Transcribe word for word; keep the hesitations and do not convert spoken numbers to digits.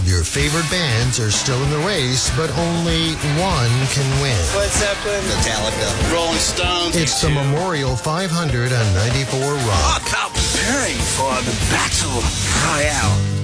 of your favorite bands are still in the race, but only one can win. Led Zeppelin, Metallica, Rolling Stones. It's the Memorial five hundred on ninety-four Rock. Rock out preparing for the battle royale.